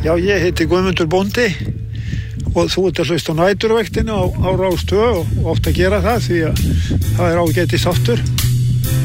Já, ég heiti Guðmundur Bóndi og þú ert að hlusta á næturvæktinu á Rás 2 og oft að gera það því að það ágætis þáttur.